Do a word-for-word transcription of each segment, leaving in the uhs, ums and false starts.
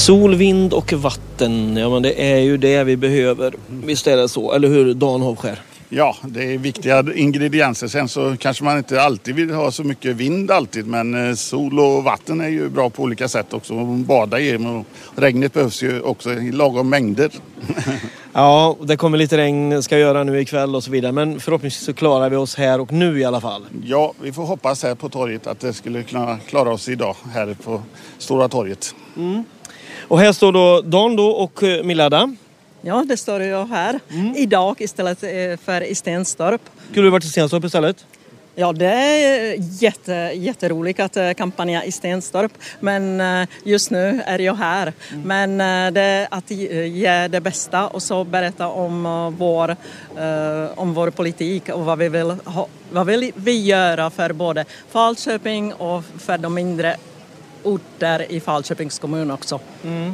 Sol, vind och vatten, ja men det är ju det vi behöver. Visst är det så, eller hur Dan Hovskär? Ja, det är viktiga ingredienser. Sen så kanske man inte alltid vill ha så mycket vind alltid, men sol och vatten är ju bra på olika sätt också. Man bada i, och regnet behövs ju också i lagom mängder. Ja, det kommer lite regn, ska göra nu ikväll och så vidare, men förhoppningsvis så klarar vi oss här och nu i alla fall. Ja, vi får hoppas här på torget att det skulle kunna klara oss idag här på Stora torget. Mm. Och här står då Dan då och Milada. Ja, det står jag här mm. idag istället för i Stenstorp. Skulle du varit i Stenstorp istället? Ja, det är jätte, jätteroligt att kampanja i Stenstorp, men just nu är jag här. Mm. Men det är att ge det bästa och så berätta om vår, om vår politik och vad vi vill ha, vad vill vi göra för både Falköping och för de mindre orter i Falköpings kommun också. Mm.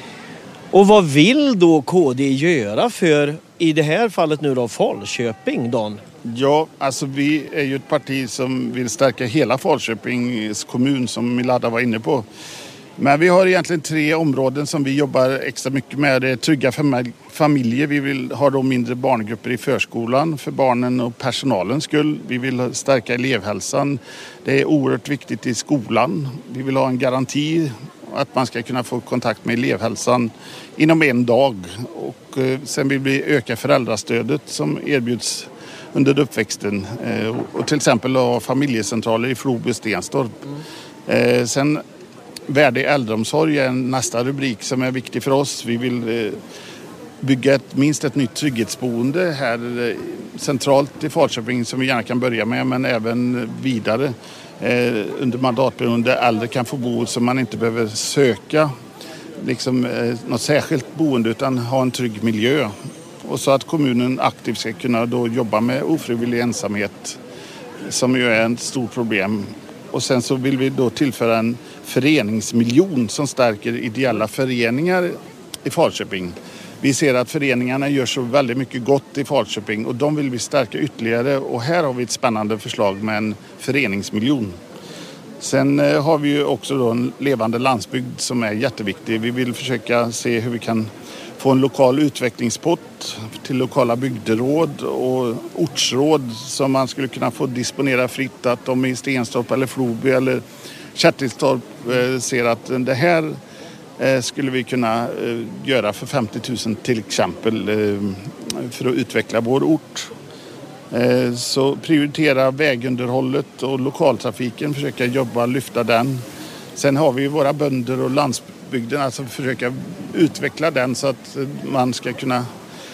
Och vad vill då K D göra för, i det här fallet nu då, Falköping, Dan? Ja, alltså vi är ju ett parti som vill stärka hela Falköpings kommun som Milada var inne på. Men vi har egentligen tre områden som vi jobbar extra mycket med. Det är trygga familjer. Vi vill ha då mindre barngrupper i förskolan för barnen och personalens skull. Vi vill stärka elevhälsan. Det är oerhört viktigt i skolan. Vi vill ha en garanti att man ska kunna få kontakt med elevhälsan inom en dag. Och sen vill vi öka föräldrastödet som erbjuds under uppväxten. Och till exempel ha familjecentraler i Floby och Stenstorp. Mm. Sen värdig äldreomsorg är nästa rubrik som är viktig för oss. Vi vill bygga ett, minst ett nytt trygghetsboende här centralt i Falköping som vi gärna kan börja med, men även vidare eh, under mandatperioden där äldre kan få bo så man inte behöver söka liksom, eh, något särskilt boende utan ha en trygg miljö. Och så att kommunen aktivt ska kunna då jobba med ofrivillig ensamhet som ju är ett stort problem. Och sen så vill vi då tillföra en föreningsmiljon som stärker ideella föreningar i Falköping. Vi ser att föreningarna gör så väldigt mycket gott i Falköping och de vill vi stärka ytterligare. Och här har vi ett spännande förslag med en föreningsmiljon. Sen har vi ju också då en levande landsbygd som är jätteviktig. Vi vill försöka se hur vi kan få en lokal utvecklingspott till lokala bygderåd och ortsråd som man skulle kunna få disponera fritt, att de i Stenstorp eller Floby eller Kärtilstorp eh, ser att det här eh, skulle vi kunna eh, göra för femtio tusen till exempel eh, för att utveckla vår ort. Eh, så prioritera vägunderhållet och lokaltrafiken, försöka jobba, lyfta den. Sen har vi våra bönder och landsbygden, alltså försöka utveckla den så att man ska kunna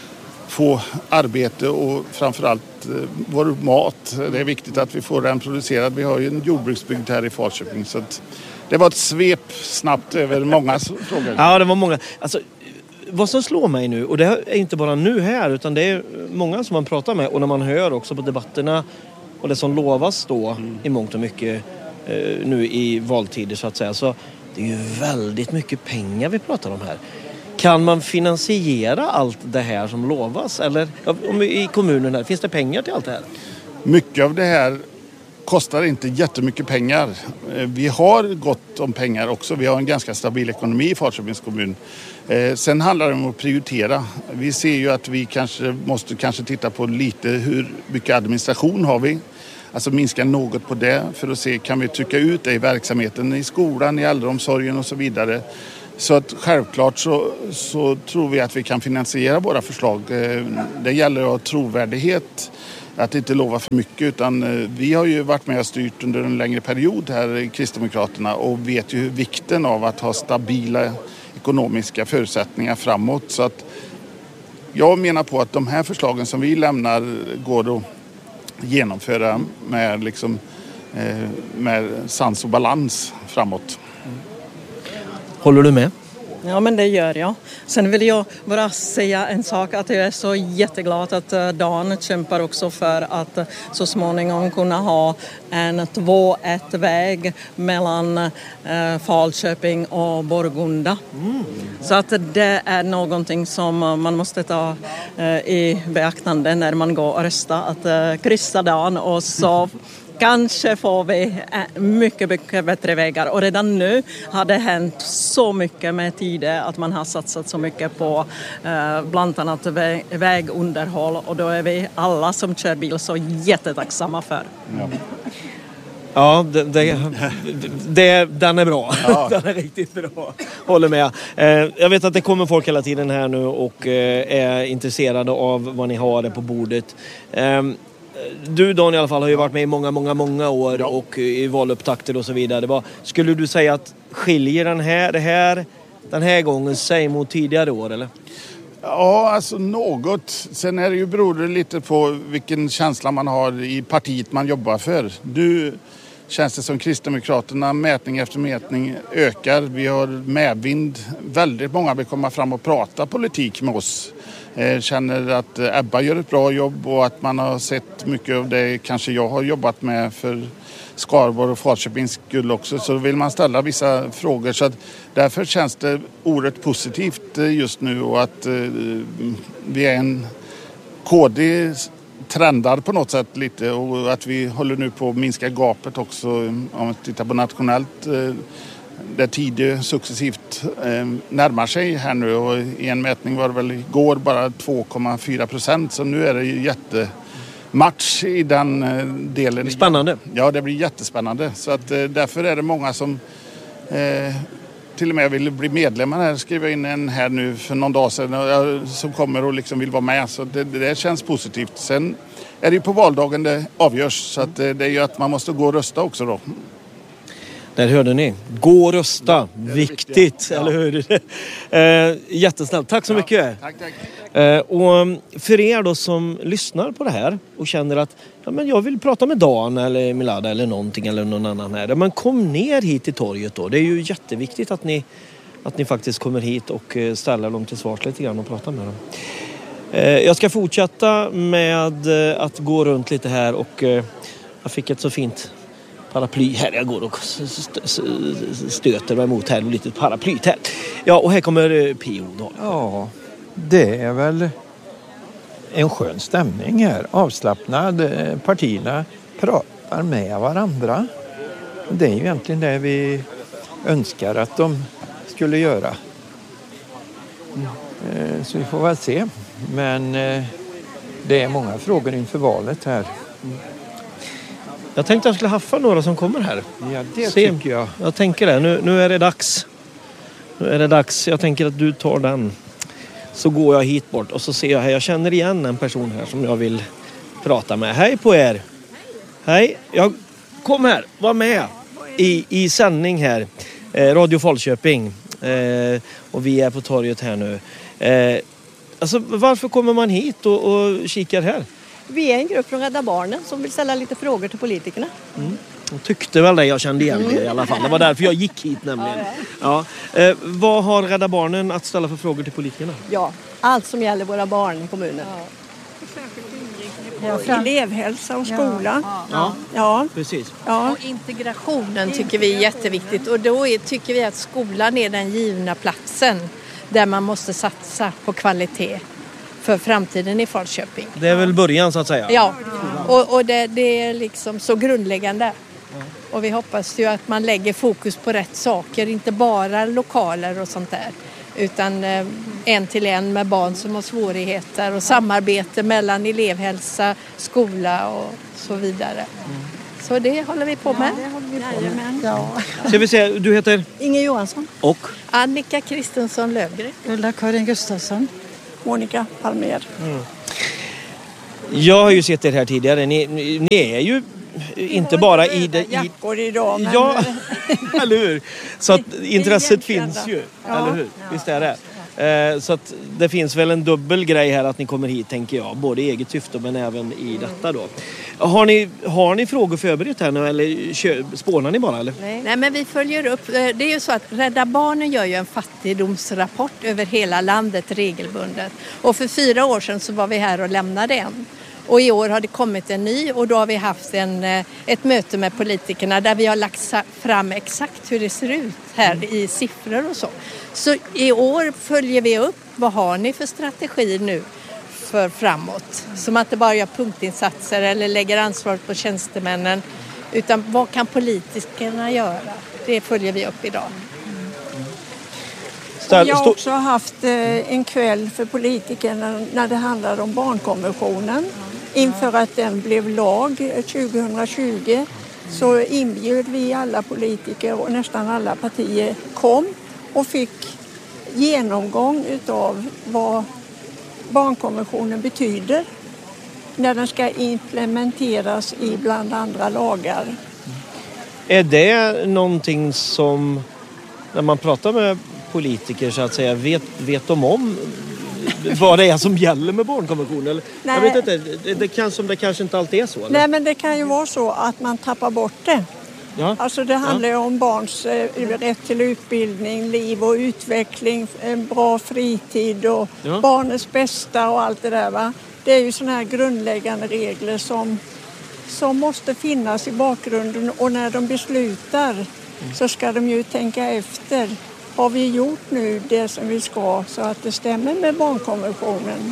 få arbete och framförallt vår mat. Det är viktigt att vi får den producerad. Vi har ju en jordbruksbygd här i Falköping så att det var ett svep snabbt över många frågor. Ja, det var många. Alltså, vad som slår mig nu, och det är inte bara nu här utan det är många som man pratar med och när man hör också på debatterna och det som lovas då mm. i mångt och mycket eh, nu i valtider så att säga, så det är ju väldigt mycket pengar vi pratar om här. Kan man finansiera allt det här som lovas? Eller om i kommunen här, finns det pengar till allt det här? Mycket av det här kostar inte jättemycket pengar. Vi har gott om pengar också. Vi har en ganska stabil ekonomi i Falköpings kommun. Sen handlar det om att prioritera. Vi ser ju att vi kanske måste kanske titta på lite hur mycket administration har vi. Alltså minska något på det för att se kan vi trycka ut det i verksamheten i skolan, i äldreomsorgen och så vidare. Så att självklart så, så tror vi att vi kan finansiera våra förslag. Det gäller att ha trovärdighet, att inte lova för mycket, utan vi har ju varit med och styrt under en längre period här i Kristdemokraterna och vet ju vikten av att ha stabila ekonomiska förutsättningar framåt. Så att jag menar på att de här förslagen som vi lämnar går att genomföra med, liksom, med sans och balans framåt. Håller du med? Ja, men det gör jag. Sen vill jag bara säga en sak, att jag är så jätteglad att Dan kämpar också för att så småningom kunna ha en två ett väg mellan eh, Falköping och Borgunda. Mm. Så att det är någonting som man måste ta eh, i beaktande när man går och röstar, att eh, kryssa Dan och så kanske får vi mycket, mycket bättre vägar. Och redan nu har det hänt så mycket med tiden att man har satsat så mycket på eh, bland annat vä- vägunderhåll. Och då är vi alla som kör bil så jättetacksamma för. Ja. Ja, det, det, det, den är bra. Ja. Den är riktigt bra. Håller med. Eh, jag vet att det kommer folk hela tiden här nu och eh, är intresserade av vad ni har på bordet. Eh, du Dan i alla fall har ju varit med i många, många, många år ja. och i valupptakter och så vidare. Vad, skulle du säga att skiljer den här, det här den här gången sig mot tidigare år eller? Ja, alltså något. Sen är det ju beroende lite på vilken känsla man har i partiet man jobbar för. Nu känns det som Kristdemokraterna mätning efter mätning ökar. Vi har medvind. Väldigt många vill komma fram och prata politik med oss. Jag känner att Ebba gör ett bra jobb och att man har sett mycket av det kanske jag har jobbat med för Skaraborg och Falköpings skull också, så vill man ställa vissa frågor. Så att därför känns det oerhört positivt just nu och att eh, vi är en K D trendar på något sätt lite och att vi håller nu på att minska gapet också om man tittar på nationellt. Eh, där tiden successivt eh, närmar sig här nu och i en mätning var det väl igår bara två komma fyra procent, så nu är det ju jätte match i den delen. Spännande. Ja, det blir jättespännande. Så att, eh, därför är det många som eh, till och med vill bli medlemmar här. Skriva in en här nu för någon dag sedan och, som kommer och liksom vill vara med. Så det, det känns positivt. Sen är det ju på valdagen det avgörs. Så att, eh, det är ju att man måste gå och rösta också då. Där hörde ni. Gå och rösta. Ja, viktigt, ja. Eller hur? eh, jättesnällt. Tack så ja, mycket. Tack, tack. Eh, och för er då som lyssnar på det här och känner att ja, men jag vill prata med Dan eller Milada eller någonting eller någon annan här. Men kom ner hit till torget då. Det är ju jätteviktigt att ni, att ni faktiskt kommer hit och ställer dem till svars lite grann och pratar med dem. Eh, jag ska fortsätta med att gå runt lite här och eh, jag fick ett så fint paraply här. Jag går och stöter mig emot här. Lite paraplyt här. Ja, och här kommer P O då. Ja, det är väl en skön stämning här. Avslappnad. Partierna pratar med varandra. Det är ju egentligen det vi önskar att de skulle göra. Mm. Så vi får väl se. Men det är många frågor inför valet här. Mm. Jag tänkte att jag skulle haffa några som kommer här. Ja, det Se, tycker jag. Jag tänker det. Nu, nu är det dags. Nu är det dags. Jag tänker att du tar den. Så går jag hit bort och så ser jag här. Jag känner igen en person här som jag vill prata med. Hej på er. Hej. Jag kom här. Var med i, i sändning här. Eh, Radio Falköping. Eh, och vi är på torget här nu. Eh, alltså varför kommer man hit och, och kikar här? Vi är en grupp från Rädda Barnen som vill ställa lite frågor till politikerna. Mm. Jag tyckte väl det, jag kände igen det i alla fall. Det var därför jag gick hit nämligen. Ja, ja. Eh, vad har Rädda Barnen att ställa för frågor till politikerna? Ja, allt som gäller våra barn i kommunen. Ja. Ja, elevhälsa och skola. Ja, ja. Ja. Precis. Ja. Och integrationen tycker vi är jätteviktigt. Och då är, tycker vi att skolan är den givna platsen där man måste satsa på kvalitet för framtiden i Falköping. Det är väl början så att säga. Ja, och, och det, det är liksom så grundläggande. Och vi hoppas ju att man lägger fokus på rätt saker, inte bara lokaler och sånt där. Utan eh, en till en med barn som har svårigheter och samarbete mellan elevhälsa, skola och så vidare. Mm. Så det håller vi på med. Ja, det håller vi på med. Ja. Ska vi se, du heter? Inger Johansson. Och? Annika Kristensson Lövgren. Ulla-Karin Gustafsson. Monica Palmer. Mm. Jag har ju sett er här tidigare. Ni, ni, ni är ju inte bara i det... I, jackor idag, men... Ja, eller hur? Så att intresset finns ju, ja. Eller hur? Visst är det. Eh, så att det finns väl en dubbel grej här att ni kommer hit, tänker jag. Både i eget syfte men även i detta då. Har ni, har ni frågor förberett här nu eller kör, spånar ni bara eller? Nej. Nej, men vi följer upp. Det är ju så att Rädda Barnen gör ju en fattigdomsrapport över hela landet regelbundet. Och för fyra år sedan så var vi här och lämnade en. Och i år har det kommit en ny och då har vi haft en, ett möte med politikerna där vi har lagt fram exakt hur det ser ut här i siffror och så. Så i år följer vi upp, vad har ni för strategi nu för framåt? Som att det bara gör punktinsatser eller lägger ansvaret på tjänstemännen. Utan vad kan politikerna göra? Det följer vi upp idag. Och jag har också haft en kväll för politikerna när det handlade om barnkonventionen. Inför att den blev lag tjugohundratjugo så inbjöd vi alla politiker och nästan alla partier kom och fick genomgång utav vad barnkonventionen betyder när den ska implementeras i bland andra lagar. Är det någonting som, när man pratar med politiker så att säga, vet, vet de om vad det är som gäller med barnkonventionen? Eller? Jag vet inte, det, det, kan, som det kanske inte alltid är så. Eller? Nej, men det kan ju vara så att man tappar bort det. Ja. Alltså det handlar ju ja. om barns eh, rätt till utbildning, liv och utveckling, en bra fritid och ja. barnets bästa och allt det där, va. Det är ju sådana här grundläggande regler som, som måste finnas i bakgrunden, och när de beslutar mm. så ska de ju tänka efter. Har vi gjort nu det som vi ska så att det stämmer med barnkonventionen?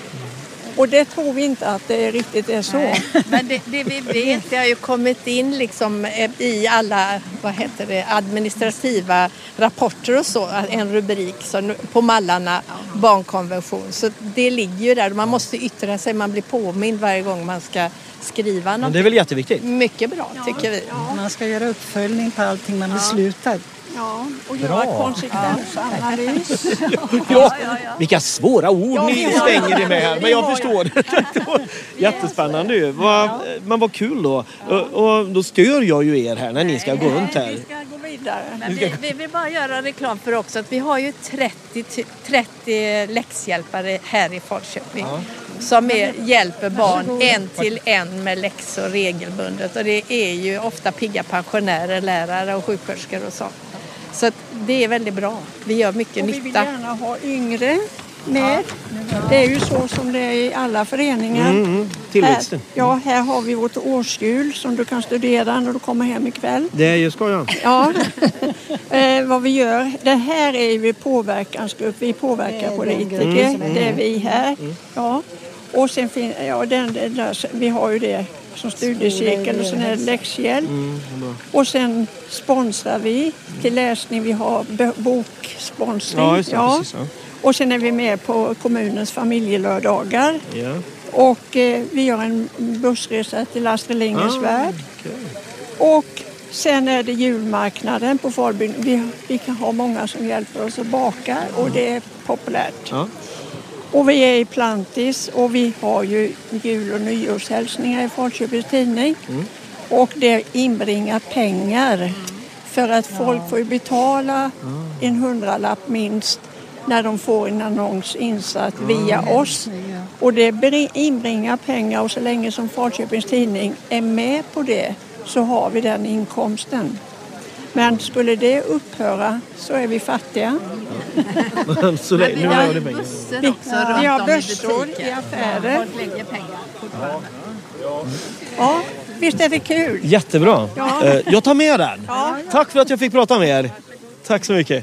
Och det tror vi inte att det riktigt är så. Nej, men det, det vi vet, det har ju kommit in liksom i alla, vad heter det, administrativa rapporter och så, en rubrik så, på mallarna, barnkonvention. Så det ligger ju där, man måste yttra sig, man blir påmind varje gång man ska skriva något. Men det är väl jätteviktigt? Mycket bra, tycker vi. Ja. Man ska göra uppföljning på allting man ja. beslutar. Ja, och göra konsekvensanalys. ja, ja, ja. Vilka svåra ord ja, ni slänger det med här, men jag förstår det. Jättespännande ju. Vad, men vad kul då. Och, och då stör jag ju er här när ni ska gå runt här. Vi ska gå vidare. Men vi, vi vill bara göra reklam för också att vi har ju trettio, trettio läxhjälpare här i Falköping. Ja. Som är, hjälper barn en till en med läxor regelbundet. Och det är ju ofta pigga pensionärer, lärare och sjuksköterskor och sånt. Så det är väldigt bra. Vi gör mycket och nytta. Vi vill gärna ha yngre med. Ja. Det är ju så som det är i alla föreningar. Mm, tillväxten. Här, ja, här har vi vårt årshjul som du kan studera när du kommer hem ikväll. Det ska jag. Ja. eh, vad vi gör. Det här är ju påverkansgrupp. Vi påverkar politiker. Mm. Det är vi här. Mm. Ja. Och sen finns, ja, den, där, vi har ju det som studiecirkel och sen är det läxhjälp. Mm, och sen sponsrar vi till läsning. Vi har boksponsring. Ja, just det, ja. Precis, ja. Och sen är vi med på kommunens familjelördagar. Ja. Och eh, vi gör en bussresa till Astrid Lindgrens ah, värld. Okay. Och sen är det julmarknaden på Falbyn. Vi, vi kan ha många som hjälper oss att baka och det är populärt. Ja. Och vi är i Plantis och vi har ju jul- och nyårshälsningar i Falköpings tidning. Mm. Och det inbringar pengar för att folk får betala en hundralapp minst när de får en annons insatt via oss. Och det inbringar pengar, och så länge som Falköpings tidning är med på det så har vi den inkomsten. Men skulle det upphöra så är vi fattiga. Så det, nu har det pengar. Bussar också runt vi har om bössor i i affärer. Folk lägger pengar fortfarande. Ja, visst är det kul. Jättebra. Ja. Jag tar med den. Ja. Tack för att jag fick prata med er. Tack så mycket.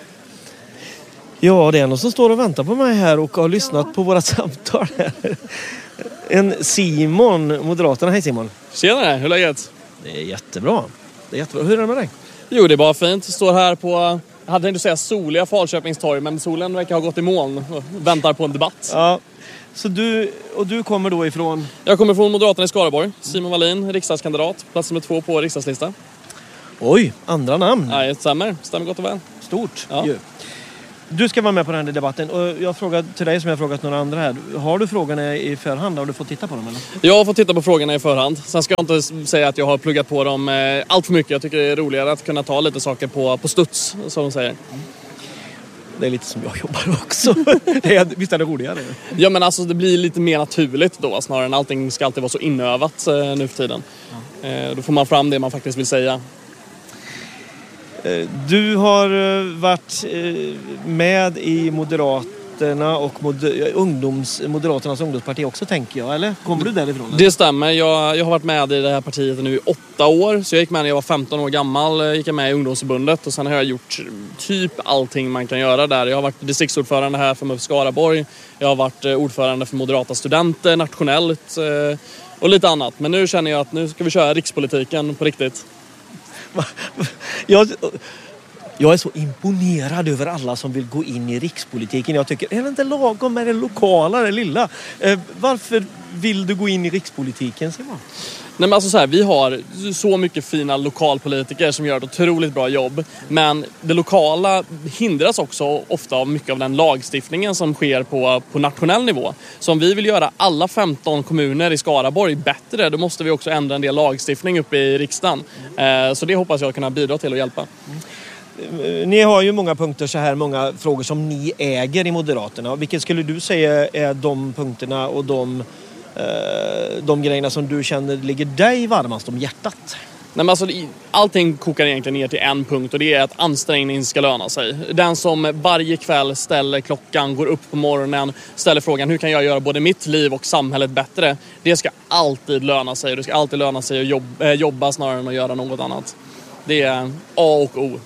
Ja, det är någon som står och väntar på mig här och har lyssnat på våra samtal här. En Simon, Moderaterna. Hej Simon. Tjena, hur är läget? Det är jättebra. Det är jättebra. Hur är det med dig? Jo, det är bara fint. Står här på, jag hade tänkt säga soliga Falköpingstorg, men solen verkar ha gått i moln och väntar på en debatt. Ja, så du, och du kommer då ifrån? Jag kommer från Moderaterna i Skaraborg. Simon Wallin, riksdagskandidat. Plats nummer två på riksdagslista. Oj, andra namn. Nej, det stämmer. Stämmer gott och väl. Stort. Ja. Ju. Du ska vara med på den här debatten och jag frågar till dig som jag har frågat några andra här. Har du frågorna i förhand? Har du fått titta på dem eller? Jag har fått titta på frågorna i förhand. Sen ska jag inte säga att jag har pluggat på dem eh, allt för mycket. Jag tycker det är roligare att kunna ta lite saker på, på studs, som de säger. Mm. Det är lite som jag jobbar också. det är, visst är det roligare? Ja, men alltså det blir lite mer naturligt då, snarare än allting ska alltid vara så inövat eh, nu för tiden. Ja. Eh, då får man fram det man faktiskt vill säga. Du har varit med i Moderaterna och mod- ungdoms, Moderaternas ungdomsparti också, tänker jag, eller? Kommer du därifrån? Eller? Det stämmer. Jag, jag har varit med i det här partiet nu i åtta år. Så jag gick med när jag var femton år gammal, gick jag med i ungdomsförbundet och sen har jag gjort typ allting man kan göra där. Jag har varit distriktsordförande här för Skaraborg. Jag har varit ordförande för Moderata studenter nationellt. och lite annat. Men nu känner jag att nu ska vi köra rikspolitiken på riktigt. Jag, jag är så imponerad över alla som vill gå in i rikspolitiken. Jag tycker, är det inte lagom med det lokala, det lilla? Eh, varför vill du gå in i rikspolitiken, Simon? Nej, men alltså så här, vi har så mycket fina lokalpolitiker som gör ett otroligt bra jobb. Men det lokala hindras också ofta av mycket av den lagstiftningen som sker på, på nationell nivå. Så om vi vill göra alla femton kommuner i Skaraborg bättre, då måste vi också ändra en del lagstiftning uppe i riksdagen. Eh, så det hoppas jag kunna bidra till att hjälpa. Ni har ju många punkter så här, många frågor som ni äger i Moderaterna. Vilket skulle du säga är de punkterna och de, eh, de grejerna som du känner ligger dig varmast om hjärtat? Nej, men alltså, allting kokar egentligen ner till en punkt, och det är att ansträngning ska löna sig. Den som varje kväll ställer klockan, går upp på morgonen, ställer frågan hur kan jag göra både mitt liv och samhället bättre? Det ska alltid löna sig. Det ska alltid löna sig att jobba, jobba snarare än att göra något annat. Det är A och O.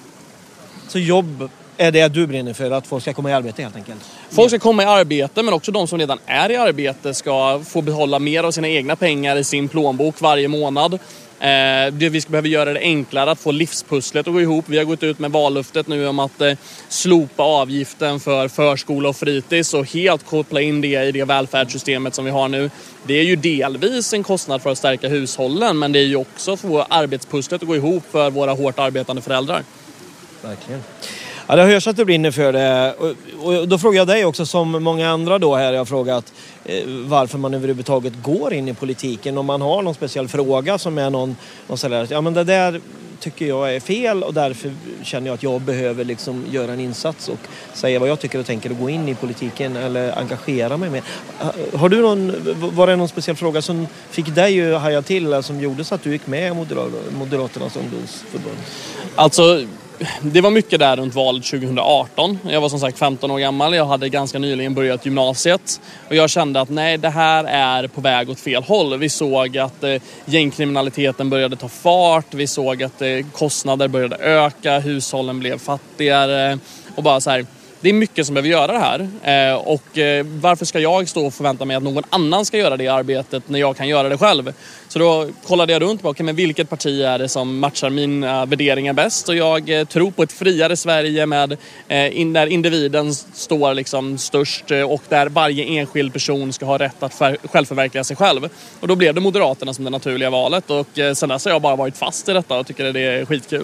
Så jobb är det du brinner för, att folk ska komma i arbete helt enkelt? Folk ska komma i arbete, men också de som redan är i arbete ska få behålla mer av sina egna pengar i sin plånbok varje månad. Eh, det vi ska behöva göra det enklare att få livspusslet att gå ihop. Vi har gått ut med vallöftet nu om att eh, slopa avgiften för förskola och fritids och helt koppla in det i det välfärdssystemet som vi har nu. Det är ju delvis en kostnad för att stärka hushållen, men det är ju också att få arbetspusslet att gå ihop för våra hårt arbetande föräldrar. Verkligen. Ja, det hörs att du brinner för det. Och, och då frågar jag dig också, som många andra då här, jag har frågat eh, varför man överhuvudtaget går in i politiken. Om man har någon speciell fråga som är någon, någon sådär, ja men det där tycker jag är fel och därför känner jag att jag behöver liksom göra en insats och säga vad jag tycker och tänker och gå in i politiken eller engagera mig med. Har du någon, var det någon speciell fråga som fick dig att haja till, eller som gjorde så att du gick med i Moderaternas ungdomsförbund? Alltså, det var mycket där runt valet tjugo arton. Jag var som sagt femton år gammal. Jag hade ganska nyligen börjat gymnasiet. Och jag kände att nej, det här är på väg åt fel håll. Vi såg att eh, gängkriminaliteten började ta fart. Vi såg att eh, kostnader började öka. Hushållen blev fattigare. Och bara så här, det är mycket som behöver göra det här. Eh, och eh, varför ska jag stå och förvänta mig att någon annan ska göra det arbetet när jag kan göra det själv? Så då kollade jag runt på okay, men vilket parti är det som matchar mina värderingar bäst. Och jag eh, tror på ett friare Sverige med, eh, in, där individen står liksom störst eh, och där varje enskild person ska ha rätt att för, självförverkliga sig själv. Och då blev det Moderaterna som det naturliga valet. Och eh, sen dess har jag bara varit fast i detta och tycker det är skitkul.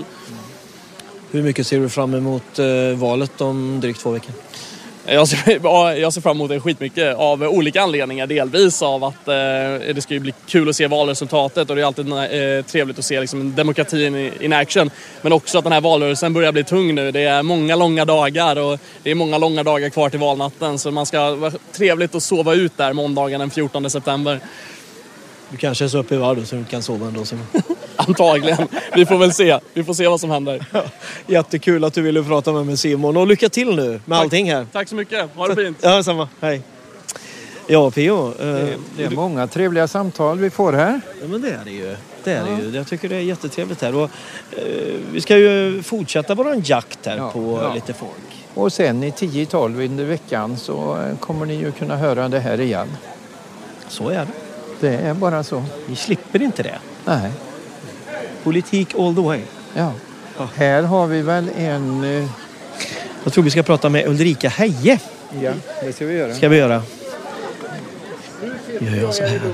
Hur mycket ser du fram emot eh, valet om drygt två veckor? Jag ser, jag ser fram emot det skitmycket av olika anledningar. Delvis av att eh, det ska ju bli kul att se valresultatet och det är alltid eh, trevligt att se liksom, demokratin in action. Men också att den här valrörelsen börjar bli tung nu. Det är många långa dagar och det är många långa dagar kvar till valnatten. Så man ska vara trevligt att sova ut där måndagen den fjortonde september. Du kanske är så uppe i varv så du kan sova ändå, Simon. Antagligen. Vi får väl se. Vi får se vad som händer. Ja, jättekul att du ville prata med mig, Simon. Och lycka till nu med Tack. allting här. Tack så mycket. Ha det fint. Ja, samma. Hej. Ja, P O. Eh, Det, det är många trevliga samtal vi får här. Ja, men det är det ju. Det är det ju. Jag tycker det är jättetrevligt här. Och, eh, vi ska ju fortsätta våran jakt här Ja, på ja. lite folk. Och sen i tio tolv under veckan så kommer ni ju kunna höra det här igen. Så är det. Det är bara så. Vi slipper inte det. Nej. Politik all the way. Ja. Här har vi väl en... eh, Jag tror vi ska prata med Ulrika Heje. Ja, det ska vi göra. Ska vi göra. Gör jag så här.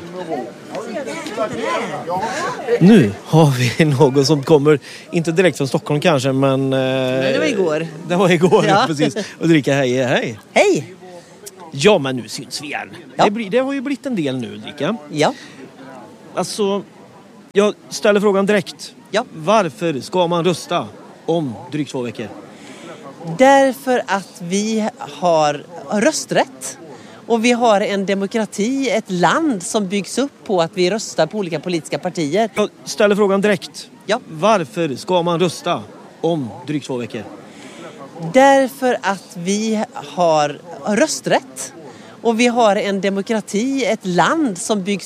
Nu har vi någon som kommer, inte direkt från Stockholm kanske, men... Nej, det var igår. Det var igår, ja, Ja. precis. Ulrika Heje, hej. Hej! Ja, men nu syns vi igen. Ja. Det, blir, det har ju blivit en del nu, Ulrika. Ja. Alltså, jag ställer frågan direkt. Ja. Varför ska man rösta om drygt två veckor? Därför att vi har rösträtt. Och vi har en demokrati, ett land som byggs upp på att vi röstar på olika politiska partier. Jag ställer frågan direkt. Ja. Varför ska man rösta om drygt två veckor? Därför att vi har rösträtt. Och vi har en demokrati, ett land som byggs